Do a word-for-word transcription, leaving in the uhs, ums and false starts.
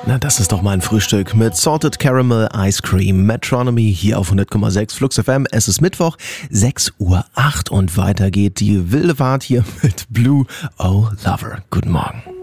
Na, das ist doch mal ein Frühstück mit Salted Caramel Ice Cream Metronomy hier auf hundert Komma sechs Flux F M. Es ist Mittwoch, sechs Uhr acht und weiter geht die wilde Fahrt hier mit Blue Oh Lover. Guten Morgen.